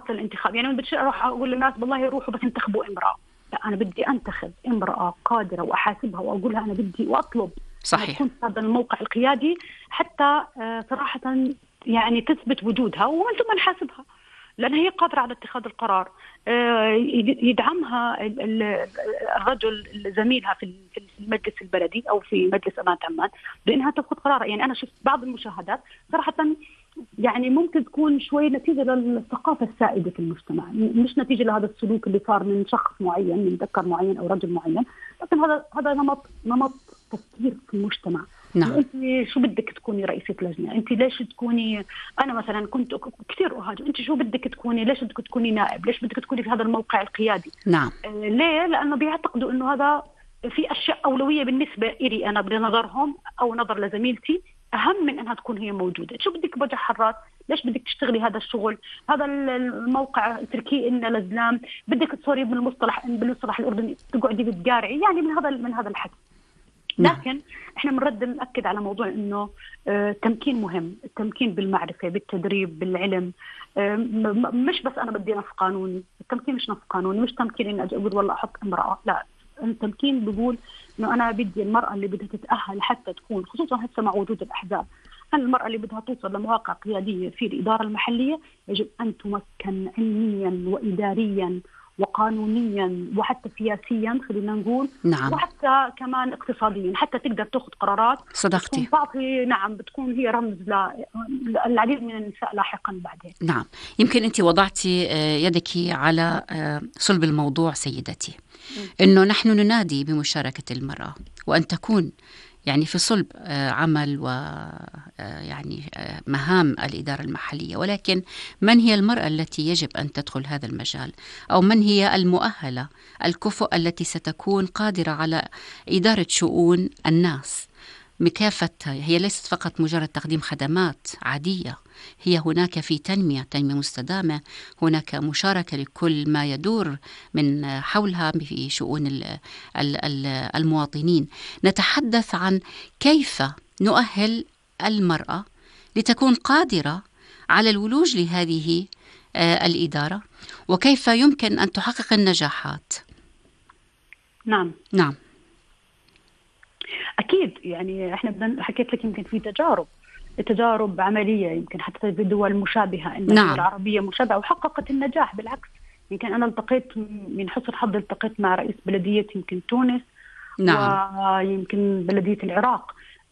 المناط للانتخاب. يعني ما بديش اروح اقول للناس والله روحوا بس انتخبوا امراه، لا انا بدي انتخب امراه قادره واحاسبها واقول لها انا بدي واطلب انها صحيح. تكون في هذا الموقع القيادي حتى صراحه يعني تثبت وجودها ومن ثم نحاسبها، لأن هي قادرة على اتخاذ القرار. يدعمها الرجل زميلها في المجلس البلدي أو في مجلس أمانة عمان بأنها تأخذ قرار. يعني أنا شفت بعض المشاهدات صراحة يعني ممكن تكون شوي نتيجة للثقافة السائدة في المجتمع، مش نتيجة لهذا السلوك اللي صار من شخص معين، من ذكر معين أو رجل معين، لكن هذا نمط تفكير في المجتمع. نعم. انت شو بدك تكوني رئيسة لجنة؟ انت ليش تكوني، انا مثلا كنت كثير اهاجم، انت شو بدك تكوني؟ ليش بدك تكوني نائب؟ ليش بدك تكوني في هذا الموقع القيادي؟ نعم. ليه؟ لانه بيعتقدوا انه هذا في اشياء اولوية بالنسبة لي انا بنظرهم او نظر لزميلتي اهم من انها تكون هي موجودة. شو بدك بوجه حراس؟ ليش بدك تشتغلي هذا الشغل؟ هذا الموقع تركي إن لزلام، بدك تصوري بالمصطلح الاردني تقعدي بتقارعي، يعني من هذا الحكي. لكن احنا بنرد نأكد على موضوع انه التمكين مهم، التمكين بالمعرفة، بالتدريب، بالعلم. مش بس انا بدي نص قانوني، التمكين مش نص قانوني، مش تمكين اني اجي اقول والله احط امرأة، لا، التمكين بيقول انه انا بدي المرأة اللي بدها تتأهل حتى تكون، خصوصا هسه مع وجود الاحزاب، أن المرأة اللي بدها توصل لمواقع قيادية في الإدارة المحلية يجب أن تمكن علميا وإداريا وقانونيا وحتى سياسيا خلينا نقول. نعم. وحتى كمان اقتصاديا حتى تقدر تأخذ قرارات. صدقتي. بتكون هي رمز للعديد من النساء لاحقا بعدين. نعم. يمكن أنت وضعتي يدك على صلب الموضوع سيدتي، أنه نحن ننادي بمشاركة المرأة وأن تكون يعني في صلب عمل ويعني مهام الإدارة المحلية، ولكن من هي المرأة التي يجب أن تدخل هذا المجال، أو من هي المؤهلة الكفؤ التي ستكون قادرة على إدارة شؤون الناس بكافتها؟ هي ليست فقط مجرد تقديم خدمات عادية، هي هناك في تنمية مستدامة، هناك مشاركة لكل ما يدور من حولها في شؤون المواطنين. نتحدث عن كيف نؤهل المرأة لتكون قادرة على الولوج لهذه الإدارة، وكيف يمكن أن تحقق النجاحات. نعم. نعم. أكيد. يعني إحنا حكيت لك يمكن في تجارب عملية، يمكن حتى في دول مشابهة، إن الدول العربية مشابهة وحققت النجاح. بالعكس يمكن أنا التقيت من حسن حظي، التقيت مع رئيس بلدية يمكن تونس. نعم. ويمكن بلدية العراق،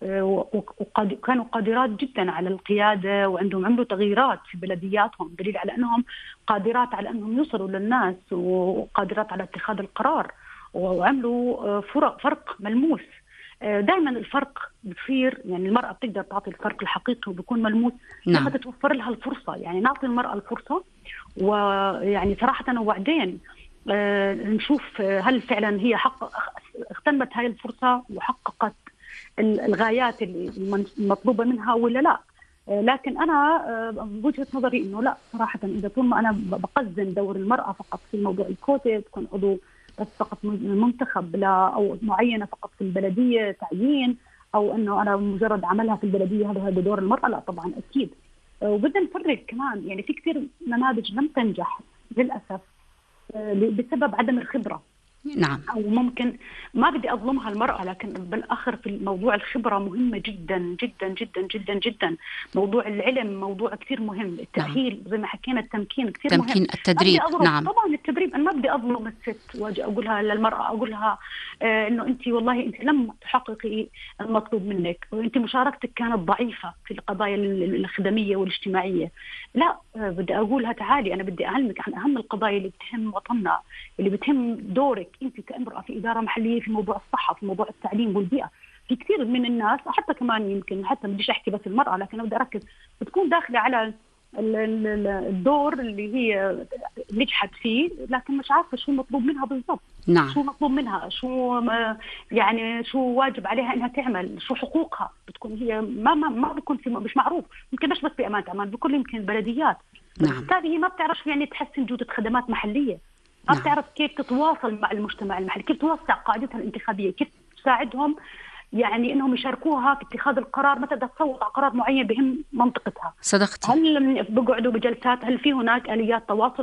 وكانوا قادرات جدا على القيادة، وعملوا تغييرات في بلدياتهم، دليل على أنهم قادرات على أنهم يوصلوا للناس وقادرات على اتخاذ القرار، وعملوا فرق ملموس. دائما الفرق بصير، يعني المرأة بتقدر تعطي الفرق الحقيقي وبيكون ملموس لما تتوفر لها الفرصة. يعني نعطي المرأة الفرصة، ويعني صراحة وبعدين نشوف هل فعلا هي اغتنمت هاي الفرصة وحققت الغايات المطلوبة منها ولا لا. لكن أنا بوجهة نظري إنه لا، صراحة إذا طول ما أنا بقزم دور المرأة فقط في موضوع الكوتا، تكون عضو بس فقط منتخب أو معينة فقط في البلدية تعيين، أو إنه أنا مجرد عملها في البلدية هذا دور المرأة، لا طبعا أكيد. وبدنا نفرق كمان، يعني في كثير نماذج لم تنجح للأسف بسبب عدم الخبرة. نعم. أو ممكن ما بدي أظلمها المرأة، لكن بالآخر في موضوع الخبرة مهمة جدا جدا جدا جدا جدا. موضوع العلم موضوع كثير مهم، التأهيل زي ما حكينا، التمكين كثير مهم، التدريب. نعم. طبعا التدريب، أنا ما بدي أظلم الست واجي أقولها للمرأة، أقولها إنه أنت والله أنت لم تحققي المطلوب منك، وأنت مشاركتك كانت ضعيفة في القضايا الخدمية والاجتماعية. لا، بدي أقولها تعالي، أنا بدي أعلمك عن أهم القضايا اللي بتهم وطننا، اللي بتهم دورك انت كامرأة في إدارة محلية، في موضوع الصحة، في موضوع التعليم والبيئة. في كثير من الناس، حتى كمان يمكن حتى بديش احكي بس المرأة، لكن بدي اركز، بتكون داخلة على الدور اللي هي نجحت فيه، لكن مش عارفة شو مطلوب منها بالضبط. نعم. شو مطلوب منها، شو واجب عليها انها تعمل، شو حقوقها. بتكون هي ما بيكون مش معروف، يمكن مش بس بأمانة عمان، بكل يمكن البلديات. بالتالي هي ما بتعرف يعني تحسن جودة خدمات محلية، ما بتعرف كيف تتواصل مع المجتمع المحلي، كيف توسع قاعدتها الانتخابية، كيف تساعدهم يعني انهم يشاركوها في اتخاذ القرار، متى بدها تصوت على قرار معين بهم منطقتها. صدقتي. هل بيقعدوا بجلسات؟ هل في هناك آليات تواصل